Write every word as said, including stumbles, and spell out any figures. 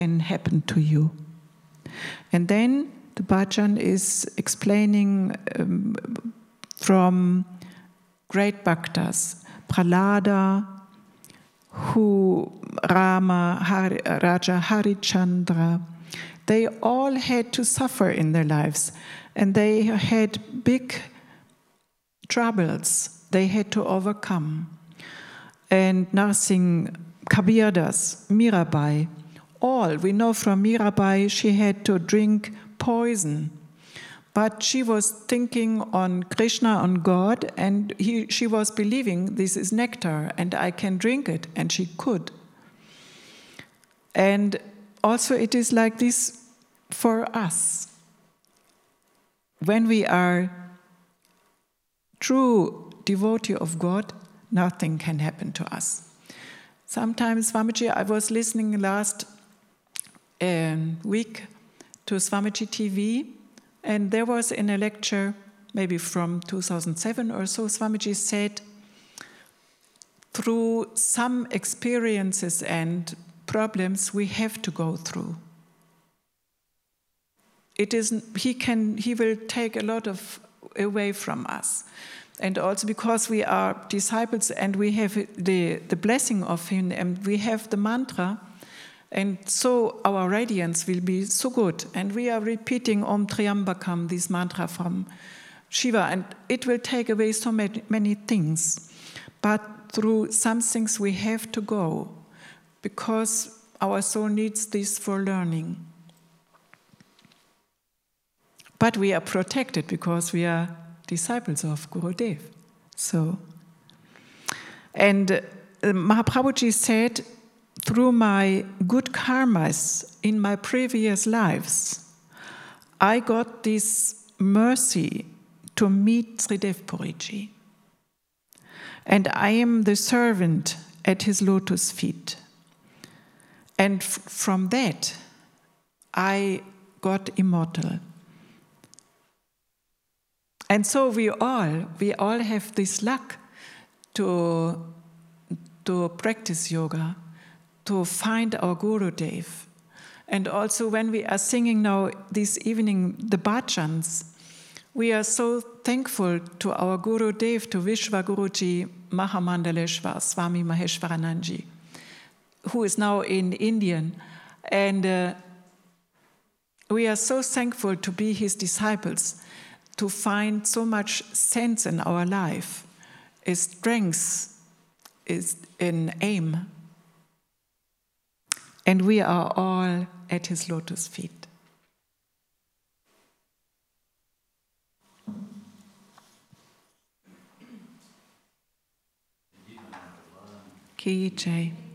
can happen to you. And then the bhajan is explaining um, from great bhaktas, Prahlada, who Rama, Hari, Raja Harichandra, they all had to suffer in their lives, and they had big troubles they had to overcome. And Narsingh, Kabirdas, Mirabai, all, we know from Mirabai, she had to drink poison. But she was thinking on Krishna, on God, and he, she was believing this is nectar, and I can drink it, and she could. And also it is like this for us. When we are true devotee of God, nothing can happen to us. Sometimes, Swamiji, I was listening last um, week to Swamiji T V, and there was in a lecture, maybe from two thousand seven or so, Swamiji said, through some experiences and problems we have to go through. It isn't, he can, he will take a lot of away from us. And also because we are disciples and we have the, the blessing of him and we have the mantra, and so our radiance will be so good. And we are repeating Om Triambakam, this mantra from Shiva, and it will take away so many, many things. But through some things we have to go, because our soul needs this for learning. But we are protected because we are disciples of Gurudev. So, and uh, Mahaprabhuji said, through my good karmas in my previous lives, I got this mercy to meet Sridev Puriji. And I am the servant at his lotus feet. And f- from that, I got immortal. And so we all, we all have this luck to, to practice yoga, to find our Gurudev. And also when we are singing now this evening the bhajans, we are so thankful to our Gurudev, to Vishwa Guruji Mahamandaleshwar Swami Maheshwaranandji, who is now in Indian. And uh, we are so thankful to be his disciples, to find so much sense in our life, a strength, is an aim. And we are all at his lotus feet. Ki Jai.